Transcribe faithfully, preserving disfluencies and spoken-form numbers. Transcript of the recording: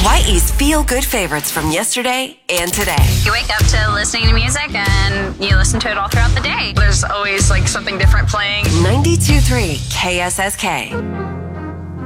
Hawaii's feel-good favorites from yesterday and today. You wake up to listening to music and you listen to it all throughout the day. There's always like something different playing. ninety-two point three K S S K.